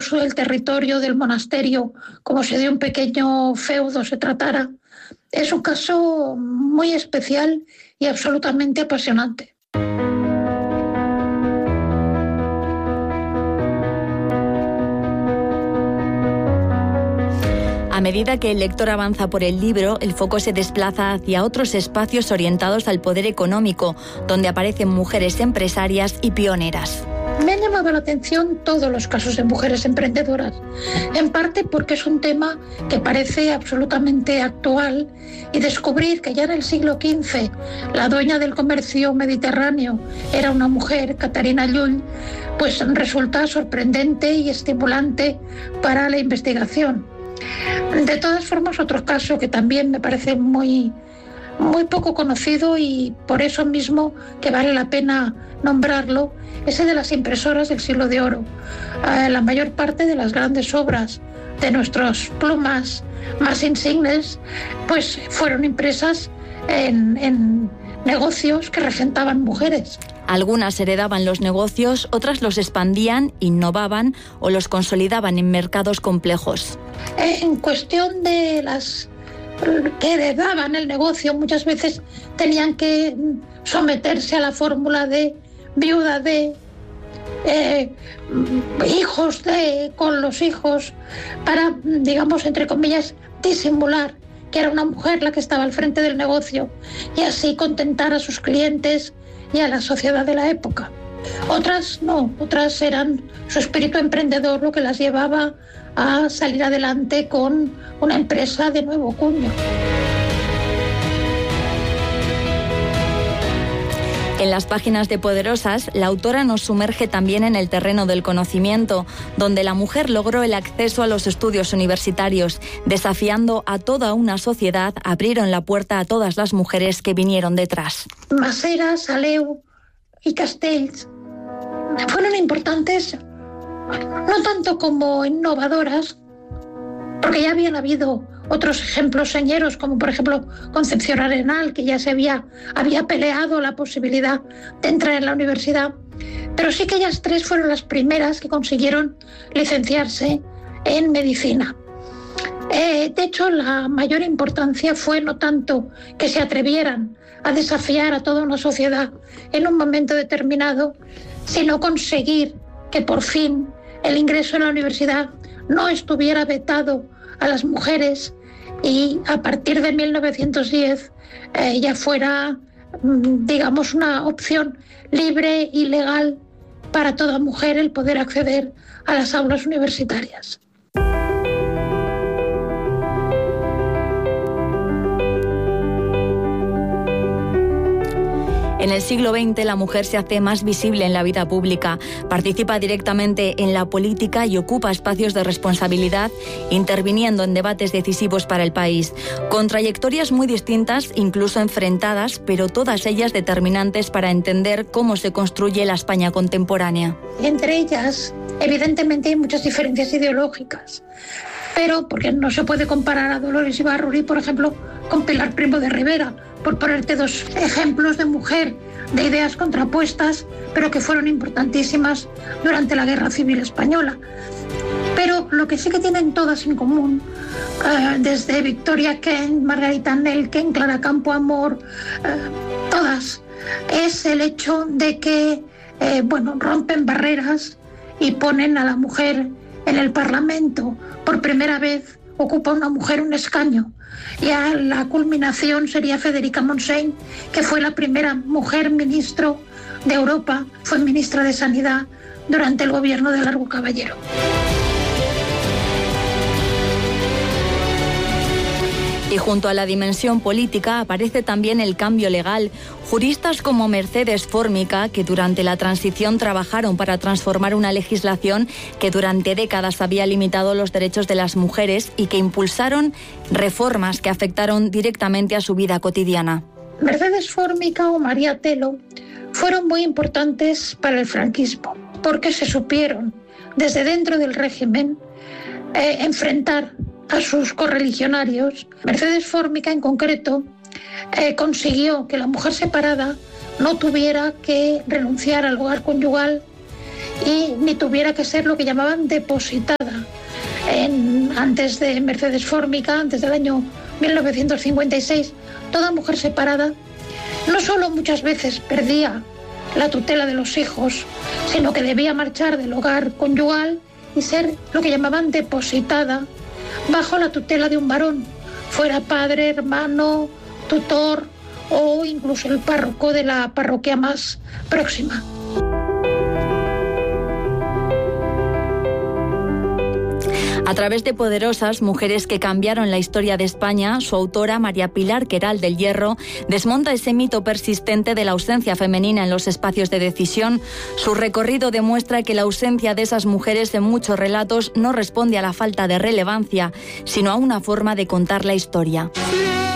uso del territorio del monasterio como si de un pequeño feudo se tratara. Es un caso muy especial y absolutamente apasionante. A medida que el lector avanza por el libro, el foco se desplaza hacia otros espacios orientados al poder económico, donde aparecen mujeres empresarias y pioneras. Me han llamado la atención todos los casos de mujeres emprendedoras, en parte porque es un tema que parece absolutamente actual, y descubrir que ya en el siglo XV la dueña del comercio mediterráneo era una mujer, Catarina Llull, pues resulta sorprendente y estimulante para la investigación. De todas formas, otro caso que también me parece muy poco conocido y por eso mismo que vale la pena nombrarlo, es el de las impresoras del siglo de oro. La mayor parte de las grandes obras de nuestras plumas más insignes pues fueron impresas en negocios que regentaban mujeres. Algunas heredaban los negocios, otras los expandían, innovaban o los consolidaban en mercados complejos. En cuestión de las que heredaban el negocio, muchas veces tenían que someterse a la fórmula de viuda de, hijos de, con los hijos, para, digamos, entre comillas, disimular que era una mujer la que estaba al frente del negocio y así contentar a sus clientes y a la sociedad de la época. Otras no, otras eran su espíritu emprendedor lo que las llevaba a salir adelante con una empresa de nuevo cuño. En las páginas de Poderosas, la autora nos sumerge también en el terreno del conocimiento, donde la mujer logró el acceso a los estudios universitarios. Desafiando a toda una sociedad, abrieron la puerta a todas las mujeres que vinieron detrás. Masera, Saleu y Castells fueron importantes, no tanto como innovadoras, porque ya habían habido otros ejemplos señeros, como por ejemplo Concepción Arenal, que ya se había peleado la posibilidad de entrar en la universidad, pero sí que ellas tres fueron las primeras que consiguieron licenciarse en medicina. De hecho, la mayor importancia fue no tanto que se atrevieran a desafiar a toda una sociedad en un momento determinado, sino conseguir que por fin el ingreso en la universidad no estuviera vetado a las mujeres y a partir de 1910 ya fuera, digamos, una opción libre y legal para toda mujer el poder acceder a las aulas universitarias. En el siglo XX la mujer se hace más visible en la vida pública, participa directamente en la política y ocupa espacios de responsabilidad, interviniendo en debates decisivos para el país, con trayectorias muy distintas, incluso enfrentadas, pero todas ellas determinantes para entender cómo se construye la España contemporánea. Entre ellas, evidentemente, hay muchas diferencias ideológicas, pero porque no se puede comparar a Dolores Ibárruri, por ejemplo, con Pilar Primo de Rivera, por ponerte dos ejemplos de mujer de ideas contrapuestas, pero que fueron importantísimas durante la Guerra Civil Española. Pero lo que sí que tienen todas en común, desde Victoria Kent, Margarita Nelken, Clara Campoamor, todas, es el hecho de que rompen barreras y ponen a la mujer en el Parlamento. Por primera vez ocupa una mujer un escaño. Ya la culminación sería Federica Montseny, que fue la primera mujer ministro de Europa, fue ministra de Sanidad durante el gobierno de Largo Caballero. Y junto a la dimensión política aparece también el cambio legal. Juristas como Mercedes Fórmica, que durante la transición trabajaron para transformar una legislación que durante décadas había limitado los derechos de las mujeres y que impulsaron reformas que afectaron directamente a su vida cotidiana. Mercedes Fórmica o María Telo fueron muy importantes para el franquismo, porque se supieron desde dentro del régimen enfrentar a sus correligionarios. Mercedes Fórmica, en concreto, consiguió que la mujer separada no tuviera que renunciar al hogar conyugal y ni tuviera que ser lo que llamaban depositada. Antes de Mercedes Fórmica, antes del año 1956, toda mujer separada no solo muchas veces perdía la tutela de los hijos, sino que debía marchar del hogar conyugal y ser lo que llamaban depositada bajo la tutela de un varón, fuera padre, hermano, tutor o incluso el párroco de la parroquia más próxima. A través de Poderosas, mujeres que cambiaron la historia de España, su autora, María Pilar Queral del Hierro, desmonta ese mito persistente de la ausencia femenina en los espacios de decisión. Su recorrido demuestra que la ausencia de esas mujeres en muchos relatos no responde a la falta de relevancia, sino a una forma de contar la historia.